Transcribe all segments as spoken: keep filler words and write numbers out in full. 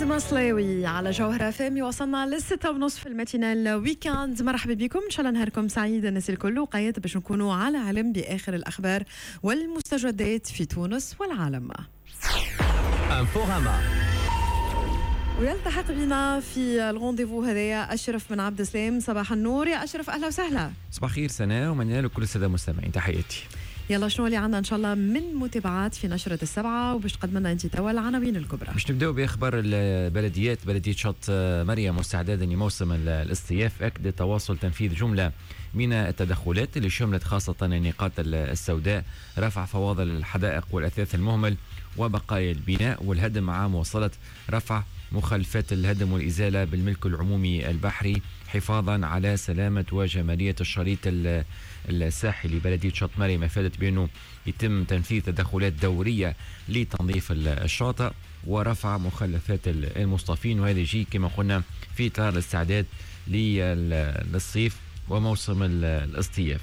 مصلاوي على جوهرة فامي. وصلنا للستة ونصف في الماتينال ويكاند. مرحبا بكم، ان شاء الله نهاركم سعيد الناس الكل، وقيت باش نكونوا على علم باخر الاخبار والمستجدات في تونس والعالم. انفوغاما. ويلتحق بنا في الغونديفو هذايا اشرف بن عبد السلام. صباح النور يا اشرف، اهلا وسهلا. صباح الخير سناء، ومنال لكل الساده المستمعين تحياتي. يلا شنو اللي عندنا ان شاء الله من متابعات في نشرة السبعة، وباش تقدم لنا انت توا العناوين الكبرى؟ باش نبداو باخبار البلديات. بلديه شط مريم مستعدة لموسم الاصطياف، اكد تواصل تنفيذ جمله من التدخلات اللي شملت خاصه النقاط السوداء، رفع فواضل الحدائق والاثاث المهمل وبقايا البناء والهدم، مع مواصله رفع مخلفات الهدم والازاله بالملك العمومي البحري، حفاظا على سلامه وجماليه الشريط الساحلي. بلديه شط مريم افادت بانه يتم تنفيذ تدخلات دوريه لتنظيف الشاطئ ورفع مخلفات المصطافين، وهذا يجي كما قلنا في اطار الاستعداد للصيف وموسم الاصطياف.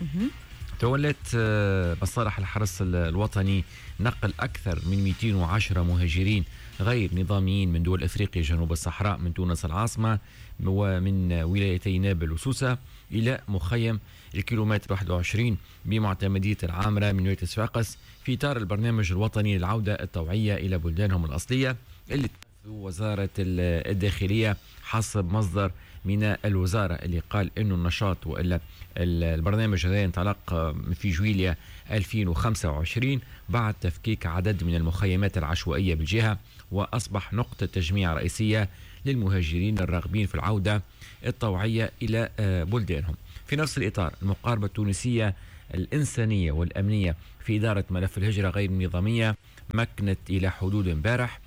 تولت مصالح الحرس الوطني نقل أكثر من مئتين وعشرة مهاجرين غير نظاميين من دول أفريقيا جنوب الصحراء من تونس العاصمة ومن ولايتي نابل وسوسة إلى مخيم الكيلومتر واحد وعشرين بمعتمدية العامرة من ولاية صفاقس في إطار البرنامج الوطني للعودة الطوعية إلى بلدانهم الأصلية اللي وزارة الداخلية حسب مصدر من الوزارة اللي قال إنه النشاط وإلا البرنامج هذا انطلق في جويليا ألفين وخمسة وعشرين بعد تفكيك عدد من المخيمات العشوائية بالجهة، وأصبح نقطة تجميع رئيسية للمهاجرين الراغبين في العودة الطوعية إلى بلدانهم. في نفس الإطار المقاربة التونسية الإنسانية والأمنية في إدارة ملف الهجرة غير النظامية مكنت إلى حدود امبارح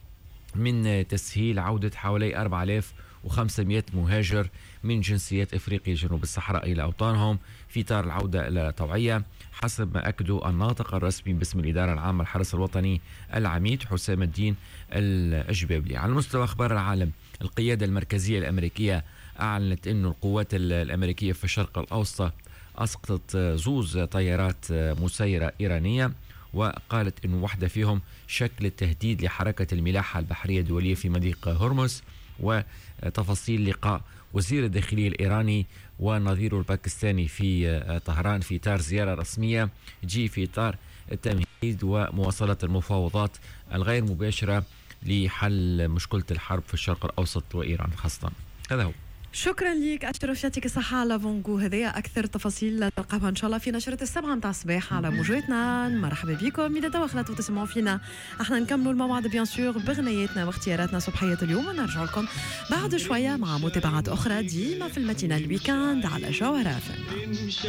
من تسهيل عودة حوالي أربعة آلاف وخمسمئة مهاجر من جنسيات افريقيا جنوب الصحراء الى اوطانهم في اطار العوده الطوعيه، حسب ما اكدوا الناطق الرسمي باسم الاداره العامه للحرس الوطني العميد حسام الدين الأجبابلي. على مستوى اخبار العالم، القياده المركزيه الامريكيه اعلنت انه القوات الامريكيه في الشرق الاوسط اسقطت زوز طيارات مسيره ايرانيه، وقالت انه واحده فيهم شكلت تهديد لحركه الملاحه البحريه الدوليه في مضيق هرمز. وتفاصيل لقاء وزير الداخلية الإيراني ونظيره الباكستاني في طهران في إطار زيارة رسمية جي في إطار التمهيد ومواصلة المفاوضات الغير مباشرة لحل مشكلة الحرب في الشرق الأوسط وإيران خاصة. هذا هو. شكرا لك أشرف، يعطيك الصحة على فونغو هذايا. أكثر تفاصيل تلقاها إن شاء الله في نشرة السبعة متاع الصباح على موجاتنا. مرحبا بكم إذا دخلتوا تسمعوا فينا. احنا نكملوا الموعد بيان سور بغنياتنا واختياراتنا صبحية اليوم، ونرجع لكم بعد شوية مع متابعات أخرى ديما في الماتينال الويكاند على جوهرة.